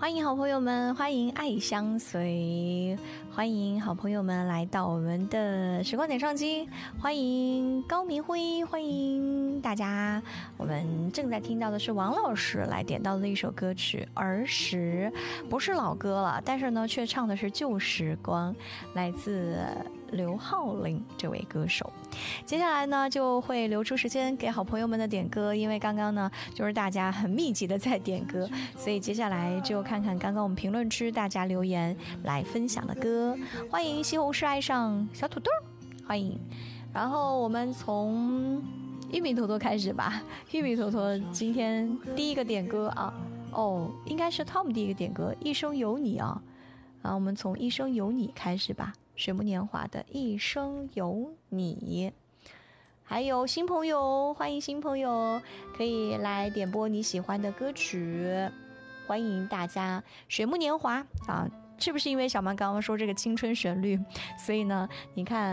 欢迎好朋友们，欢迎爱相随，欢迎好朋友们来到我们的时光点唱机，欢迎高明辉，欢迎大家。我们正在听到的是王老师来点到的一首歌曲《儿时》，不是老歌了，但是呢却唱的是旧时光，来自刘浩霖这位歌手。接下来呢就会留出时间给好朋友们的点歌，因为刚刚呢就是大家很密集的在点歌，所以接下来就看看刚刚我们评论区大家留言来分享的歌。欢迎西红柿爱上小土豆，欢迎。然后我们从玉米坨坨开始吧，玉米坨坨今天第一个点歌啊，应该是 Tom 第一个点歌，一生有你啊，我们从一生有你开始吧，水木年华的一生有你。还有新朋友，欢迎新朋友，可以来点播你喜欢的歌曲，欢迎大家。水木年华啊，是不是因为小曼刚刚说这个青春旋律，所以呢你看